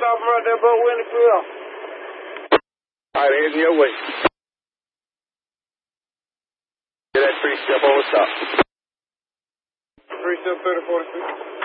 stop him right there, but when he pull off. All right, heading your way. Get that 3-step on stop. 3-step 30-46.